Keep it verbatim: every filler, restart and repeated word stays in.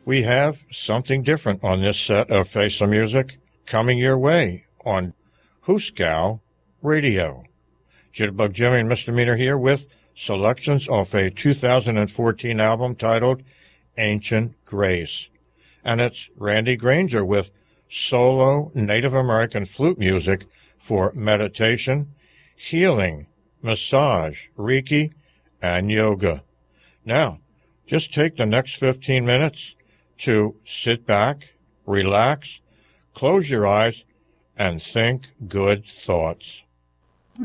We have something different on this set of Face the Music coming your way on Hooskow Radio. Jitterbug Jimmy and Misdemeanor here with selections of a two thousand fourteen album titled Ancient Grace. And it's Randy Granger with solo Native American flute music for meditation, healing, massage, Reiki, and yoga. Now, just take the next fifteen minutes to sit back, relax, close your eyes, and think good thoughts.